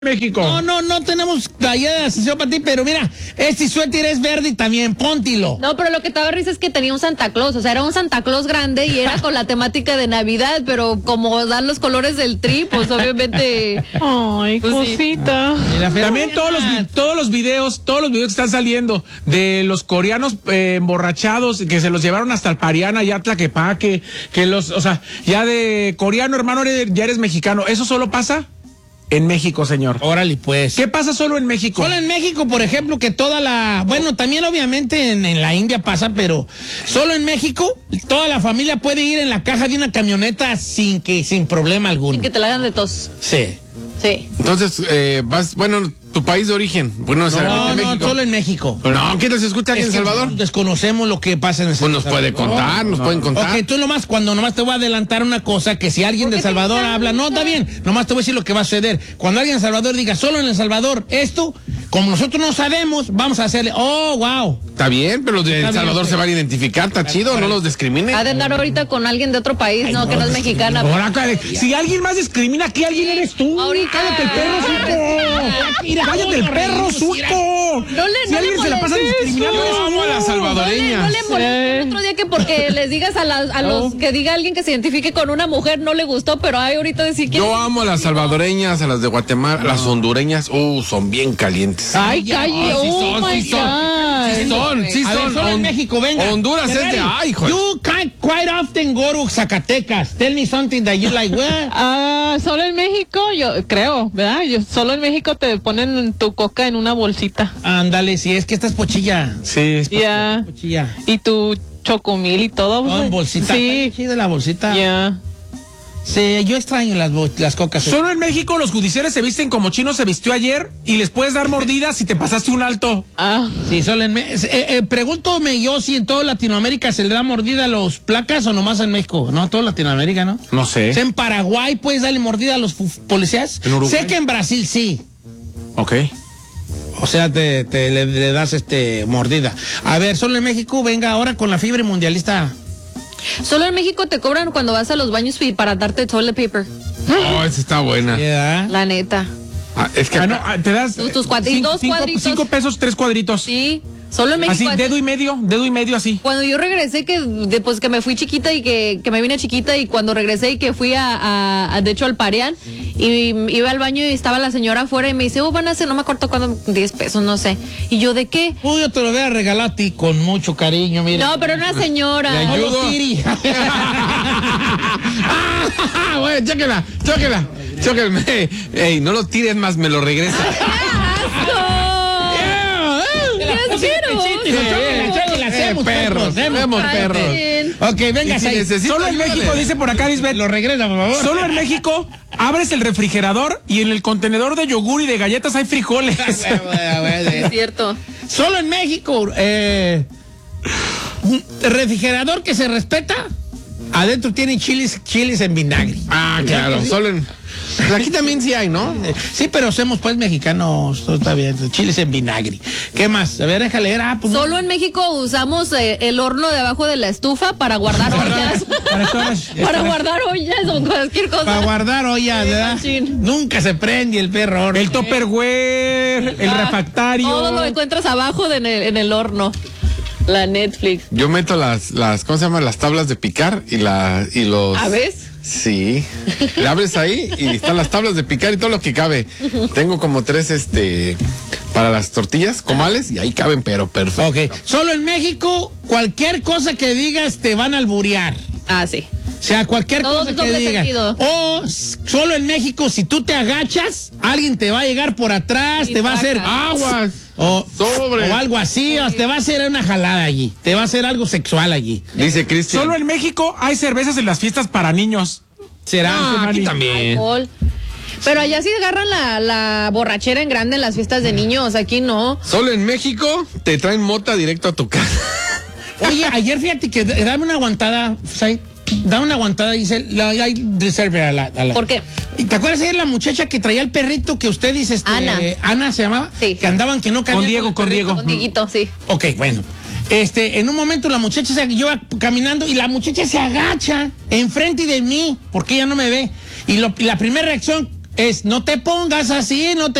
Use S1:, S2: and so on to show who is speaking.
S1: México.
S2: No tenemos allá de asociación para ti, pero mira, este suéter es verde y también, póntilo.
S3: No, pero lo que te daba risa es que tenía un Santa Claus, o sea, era un Santa Claus grande y era con la temática de Navidad, pero como dan los colores del tri, pues obviamente...
S4: Ay,
S3: pues,
S4: cosita.
S3: Sí.
S1: Mira, también todos los videos que están saliendo de los coreanos emborrachados, que se los llevaron hasta el Pariana, ya Tlaquepaque, o sea, ya de coreano, hermano, ya eres mexicano. ¿Eso solo pasa? En México, señor.
S2: Órale, pues.
S1: ¿Qué pasa solo en México?
S2: Solo en México, por ejemplo, que bueno, también obviamente en la India pasa, pero solo en México toda la familia puede ir en la caja de una camioneta sin problema alguno.
S3: Sin que te la hagan de tos.
S2: Sí.
S3: Sí.
S5: Entonces, tu país de origen. Bueno,
S2: no, solo en México.
S5: No, ¿qué nos escucha aquí en El Salvador?
S2: Desconocemos lo que pasa en El Salvador.
S5: Pues nos puede contar, nos pueden contar.
S2: Ok, tú nomás te voy a adelantar una cosa, que si alguien de El Salvador habla, no, está bien, nomás te voy a decir lo que va a suceder. Cuando alguien de El Salvador diga, solo en El Salvador, esto, como nosotros no sabemos, vamos a hacerle, oh, wow.
S5: Está bien, pero los de El Salvador se van a identificar, está chido, no los discriminen.
S3: Ha de andar ahorita con alguien de otro país, que no es mexicana.
S1: Si alguien más discrimina, ¿qué alguien eres tú?
S3: Ahorita.
S1: Cállate el perro, suco. Cállate el perro, suco. Si alguien se la pasa discriminando,
S5: Yo amo a las salvadoreñas.
S3: No le molesta el otro día que porque les digas a los que diga alguien que se identifique con una mujer no le gustó, pero hay ahorita decir que...
S5: Yo amo a las salvadoreñas, a las de Guatemala, las hondureñas, son bien calientes.
S4: Ay, calle,
S5: Sí son.
S2: Solo en México, venga.
S5: Honduras es de, hijo.
S2: You can't quite often go to Zacatecas. Tell me something that you like, what?
S4: Solo en México, yo creo, ¿verdad? Solo en México te ponen tu coca en una bolsita.
S2: Ándale, si es que esta es pochilla.
S1: Sí, es
S2: Pochilla.
S4: Y tu chocomil y todo.
S2: En bolsita.
S4: Sí.
S2: Chida la bolsita.
S4: Ya.
S2: Sí, yo extraño las cocas.
S1: Solo en México los judiciales se visten como Chino se vistió ayer y les puedes dar mordidas si te pasaste un alto.
S2: Sí, solo en México. Pregúntome yo si en toda Latinoamérica se le da mordida a los placas o nomás en México. No, toda Latinoamérica, ¿no?
S5: No sé.
S2: En Paraguay puedes darle mordida a los policías.
S5: ¿En Uruguay?
S2: Sé que en Brasil sí.
S5: Ok.
S2: O sea, le das mordida. A ver, solo en México, venga ahora con la fiebre mundialista.
S3: Solo en México te cobran cuando vas a los baños para darte toilet paper.
S5: Esa está buena.
S2: ¿Yeah?
S3: La neta.
S5: Es que
S1: te das
S3: Tus cuadritos,
S1: cinco
S3: 5
S1: pesos, 3 cuadritos.
S3: Sí. Solo en México.
S1: Así, dedo y medio así.
S3: Cuando yo regresé, después que me fui chiquita y que me vine chiquita y cuando regresé y que fui de hecho al Parián y iba al baño y estaba la señora afuera y me dice, van a hacer, no me acuerdo cuándo, 10 pesos, no sé. Y yo, ¿de qué?
S2: Uy, yo te lo voy a regalar a ti con mucho cariño, mira.
S3: No, pero una señora.
S5: ¿Le ayudo? Bueno, chóquela. Ey, no lo tires más, me lo regresa. Perros.
S2: Ok, venga,
S1: Solo en México, dice por acá, Lisbeth,
S2: lo regresa, por favor.
S1: Solo en México abres el refrigerador y en el contenedor de yogur y de galletas hay frijoles.
S3: Es cierto.
S2: Solo en México, refrigerador que se respeta, adentro tiene chiles en vinagre.
S5: Claro, solo en... Pues aquí también sí hay, ¿no?
S2: Sí, pero somos pues mexicanos, todo está bien, chiles en vinagre. ¿Qué más? A ver, déjale leer.
S3: Solo en México usamos el horno debajo de la estufa para guardar ollas. Para guardar ollas o cualquier cosa.
S2: Para guardar ollas, ¿verdad? Nunca se prende el perro horno.
S1: El Tupperware, el refractario.
S3: Todo lo encuentras abajo en el horno. La Netflix.
S5: Yo meto las ¿cómo se llama? Las tablas de picar y los...
S3: ¿A ves?
S5: Sí. Le abres ahí y están las tablas de picar y todo lo que cabe. Tengo como 3 para las tortillas, comales, y ahí caben, pero perfecto.
S2: Ok. Solo en México, cualquier cosa que digas te van a alburear.
S3: Sí.
S2: O sea, cualquier cosa que digas. O solo en México, si tú te agachas, alguien te va a llegar por atrás, te va a hacer
S5: aguas.
S2: O algo así, o te va a hacer una jalada allí. Te va a hacer algo sexual allí.
S5: Dice Cristian.
S1: Solo en México hay cervezas en las fiestas para niños.
S2: ¿Será?
S5: Aquí también.
S3: Alcohol. Pero allá sí agarran la borrachera en grande en las fiestas de niños, aquí no.
S5: Solo en México te traen mota directo a tu casa.
S2: Oye, ayer fíjate que dame una aguantada, da una aguantada y dice, hay reserve a la...
S3: ¿Por qué?
S2: ¿Te acuerdas ayer la muchacha que traía el perrito que usted dice, Ana se llamaba?
S3: Sí.
S2: Que andaban que no cabían.
S1: Con Diego.
S3: Con Dieguito, sí.
S2: Ok, bueno. En un momento la muchacha yo iba caminando y la muchacha se agacha enfrente de mí porque ella no me ve. Y la primera reacción es no te pongas así, no te